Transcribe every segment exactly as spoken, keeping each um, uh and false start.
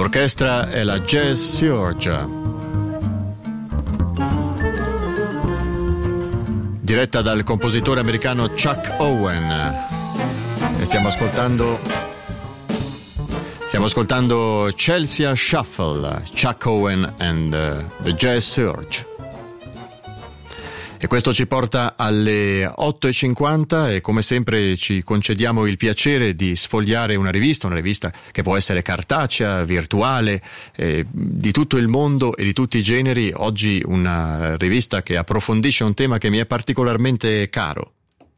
L'orchestra è la Jazz Surge, diretta dal compositore americano Chuck Owen, e stiamo ascoltando stiamo ascoltando Chelsea Shuffle, Chuck Owen and uh, the Jazz Surge. E questo ci porta alle otto e cinquanta e come sempre ci concediamo il piacere di sfogliare una rivista, una rivista che può essere cartacea, virtuale, eh, di tutto il mondo e di tutti i generi. Oggi una rivista che approfondisce un tema che mi è particolarmente caro.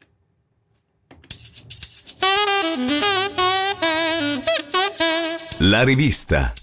La rivista.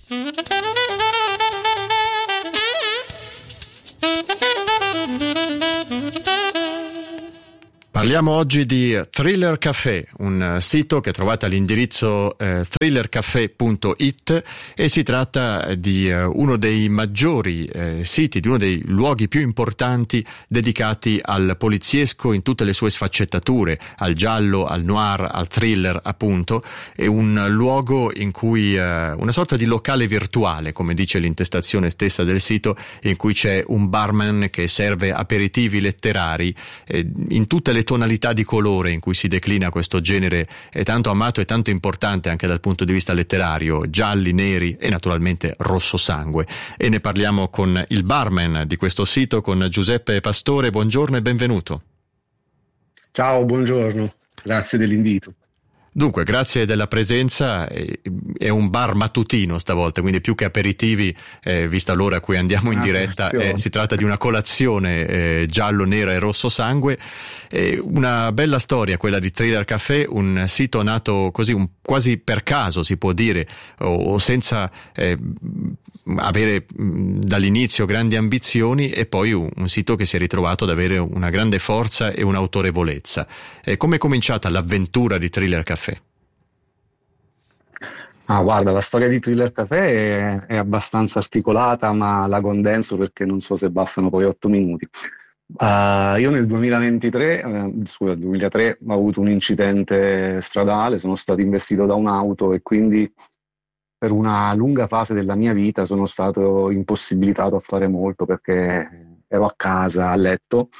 Parliamo oggi di Thriller Café, un sito che trovate all'indirizzo eh, thriller café punto it, e si tratta di eh, uno dei maggiori eh, siti, di uno dei luoghi più importanti dedicati al poliziesco in tutte le sue sfaccettature, al giallo, al noir, al thriller appunto. È un luogo in cui eh, una sorta di locale virtuale, come dice l'intestazione stessa del sito, in cui c'è un barman che serve aperitivi letterari eh, in tutte le tonalità di colore in cui si declina questo genere è tanto amato e tanto importante anche dal punto di vista letterario, gialli, neri e naturalmente rosso sangue. E ne parliamo con il barman di questo sito, con Giuseppe Pastore. Buongiorno e benvenuto. Ciao, buongiorno, grazie dell'invito. Dunque, grazie della presenza. È un bar mattutino stavolta, quindi più che aperitivi, eh, vista l'ora a cui andiamo in diretta, eh, si tratta di una colazione eh, giallo, nera e rosso sangue. Eh, una bella storia quella di Thriller Café, un sito nato così un, quasi per caso si può dire, o, o senza eh, avere mh, dall'inizio grandi ambizioni, e poi un, un sito che si è ritrovato ad avere una grande forza e un'autorevolezza. Eh, come è cominciata l'avventura di Thriller Café? Ah, guarda, la storia di Thriller Café è, è abbastanza articolata, ma la condenso perché non so se bastano poi otto minuti. Uh, io nel duemilaventitré, eh, scusa, duemilatré, ho avuto un incidente stradale, sono stato investito da un'auto e quindi per una lunga fase della mia vita sono stato impossibilitato a fare molto perché ero a casa, a letto,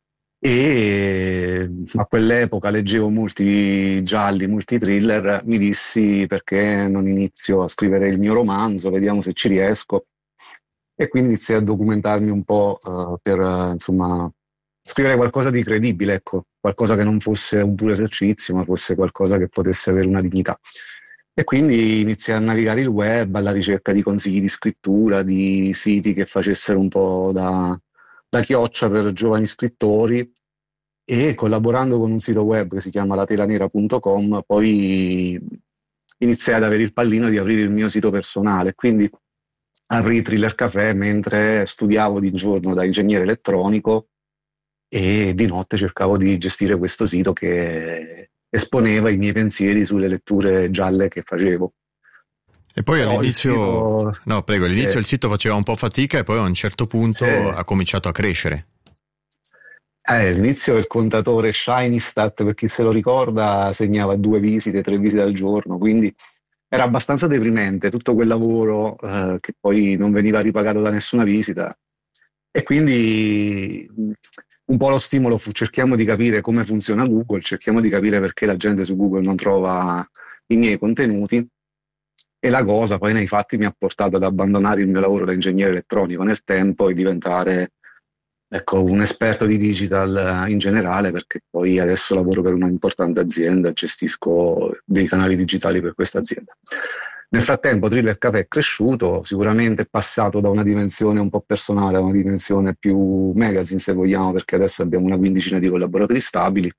e a quell'epoca leggevo molti gialli, molti thriller. Mi dissi: perché non inizio a scrivere il mio romanzo, vediamo se ci riesco. E quindi iniziai a documentarmi un po' uh, per uh, insomma scrivere qualcosa di credibile, ecco, qualcosa che non fosse un puro esercizio, ma fosse qualcosa che potesse avere una dignità. E quindi iniziai a navigare il web alla ricerca di consigli di scrittura, di siti che facessero un po' da da chioccia per giovani scrittori, e collaborando con un sito web che si chiama la tela nera punto com poi iniziai ad avere il pallino di aprire il mio sito personale. Quindi aprì Thriller Café mentre studiavo di giorno da ingegnere elettronico e di notte cercavo di gestire questo sito che esponeva i miei pensieri sulle letture gialle che facevo. E poi Però all'inizio, sito... no prego, all'inizio sì. il sito faceva un po' fatica e poi a un certo punto sì. ha cominciato a crescere. Eh, all'inizio il contatore ShinyStat, per chi se lo ricorda, segnava due visite, tre visite al giorno, quindi era abbastanza deprimente tutto quel lavoro eh, che poi non veniva ripagato da nessuna visita. E quindi un po' lo stimolo fu: cerchiamo di capire come funziona Google, cerchiamo di capire perché la gente su Google non trova i miei contenuti. E la cosa poi nei fatti mi ha portato ad abbandonare il mio lavoro da ingegnere elettronico nel tempo e diventare, ecco, un esperto di digital in generale, perché poi adesso lavoro per una importante azienda e gestisco dei canali digitali per questa azienda. Nel frattempo Thriller Café è cresciuto, sicuramente è passato da una dimensione un po' personale a una dimensione più magazine, se vogliamo, perché adesso abbiamo una quindicina di collaboratori stabili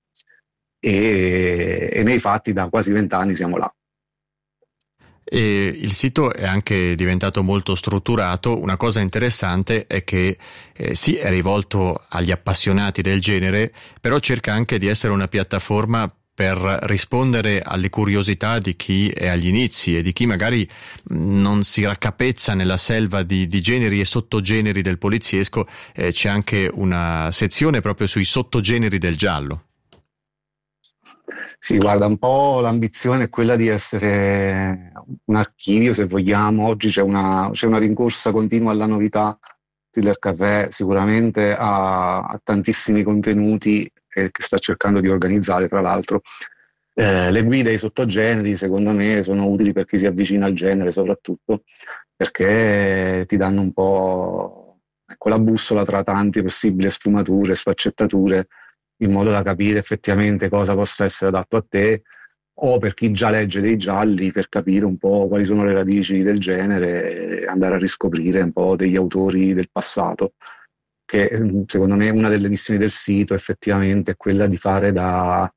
e, e nei fatti da quasi vent'anni siamo là. E il sito è anche diventato molto strutturato. Una cosa interessante è che eh, sì, è rivolto agli appassionati del genere, però cerca anche di essere una piattaforma per rispondere alle curiosità di chi è agli inizi e di chi magari non si raccapezza nella selva di, di generi e sottogeneri del poliziesco. Eh, c'è anche una sezione proprio sui sottogeneri del giallo. Sì, guarda, un po' l'ambizione è quella di essere un archivio, se vogliamo. Oggi c'è una, c'è una rincorsa continua alla novità. Thriller Café sicuramente ha, ha tantissimi contenuti che, che sta cercando di organizzare, tra l'altro. Eh, le guide ai sottogeneri, secondo me, sono utili per chi si avvicina al genere, soprattutto perché ti danno un po' ecco, la bussola tra tante possibili sfumature, sfaccettature, in modo da capire effettivamente cosa possa essere adatto a te, o per chi già legge dei gialli, per capire un po' quali sono le radici del genere e andare a riscoprire un po' degli autori del passato, che secondo me una delle missioni del sito effettivamente è quella di fare da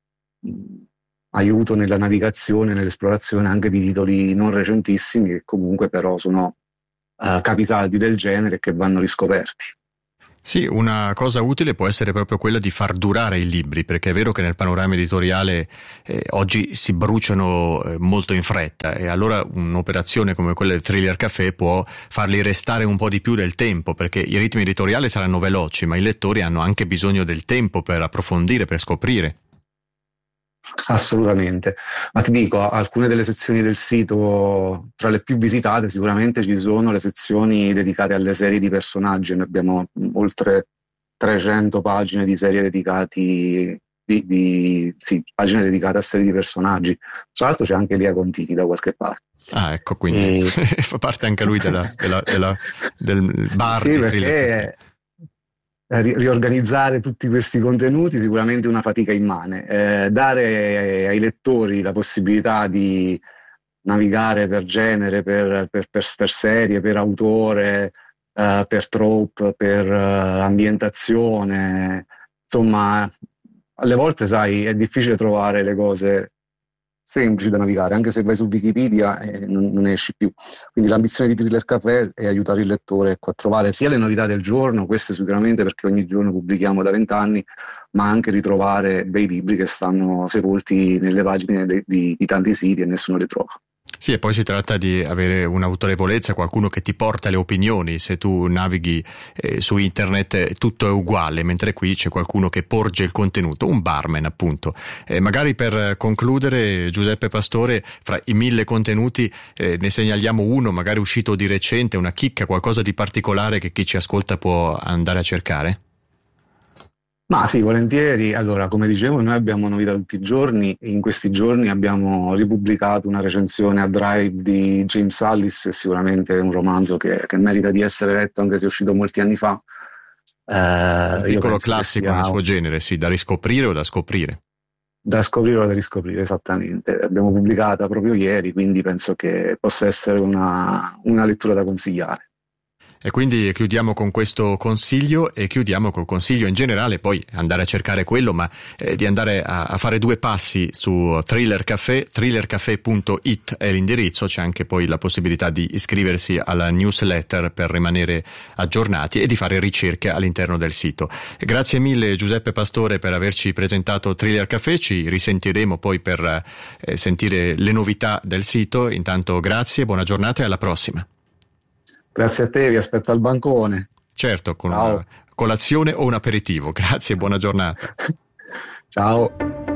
aiuto nella navigazione, nell'esplorazione anche di titoli non recentissimi, che comunque però sono uh, capisaldi del genere e che vanno riscoperti. Sì, una cosa utile può essere proprio quella di far durare i libri, perché è vero che nel panorama editoriale eh, oggi si bruciano eh, molto in fretta, e allora un'operazione come quella del Thriller Café può farli restare un po' di più del tempo, perché i ritmi editoriali saranno veloci, ma i lettori hanno anche bisogno del tempo per approfondire, per scoprire. Assolutamente, ma ti dico, alcune delle sezioni del sito, tra le più visitate sicuramente ci sono le sezioni dedicate alle serie di personaggi. Noi abbiamo oltre trecento pagine di serie dedicati di, di sì, pagine dedicate a serie di personaggi. Tra l'altro c'è anche Elia Contiti da qualche parte. Ah, ecco, quindi e... fa parte anche lui della, della, della, del bar sì, di perché riorganizzare tutti questi contenuti sicuramente è una fatica immane. Eh, dare ai lettori la possibilità di navigare per genere, per, per, per, per serie, per autore, eh, per trope, per uh, ambientazione, insomma, alle volte, sai, è difficile trovare le cose semplici da navigare, anche se vai su Wikipedia e non, non esci più. Quindi l'ambizione di Thriller Café è aiutare il lettore ecco, a trovare sia le novità del giorno, queste sicuramente perché ogni giorno pubblichiamo da vent'anni, ma anche ritrovare bei libri che stanno sepolti nelle pagine de, di, di tanti siti e nessuno li trova. Sì, e poi si tratta di avere un'autorevolezza, qualcuno che ti porta le opinioni. Se tu navighi eh, su internet eh, tutto è uguale, mentre qui c'è qualcuno che porge il contenuto, un barman appunto. Eh, magari per concludere, Giuseppe Pastore, fra i mille contenuti eh, ne segnaliamo uno, magari uscito di recente, una chicca, qualcosa di particolare che chi ci ascolta può andare a cercare? Ma sì, volentieri. Allora, come dicevo, noi abbiamo novità tutti i giorni. In questi giorni abbiamo ripubblicato una recensione a Drive di James Sallis, sicuramente è un romanzo che, che merita di essere letto, anche se è uscito molti anni fa. Eh, un piccolo classico sia... nel suo genere, sì, da riscoprire o da scoprire? Da scoprire o da riscoprire, esattamente. L'abbiamo pubblicata proprio ieri, quindi penso che possa essere una, una lettura da consigliare. E quindi chiudiamo con questo consiglio e chiudiamo col consiglio in generale, poi andare a cercare quello, ma eh, di andare a, a fare due passi su Thriller Café, thriller café punto it è l'indirizzo, c'è anche poi la possibilità di iscriversi alla newsletter per rimanere aggiornati e di fare ricerche all'interno del sito. Grazie mille Giuseppe Pastore per averci presentato Thriller Café, ci risentiremo poi per eh, sentire le novità del sito. Intanto grazie, buona giornata e alla prossima. Grazie a te, vi aspetto al bancone. Certo, con Ciao. Una colazione o un aperitivo. Grazie e buona giornata. Ciao.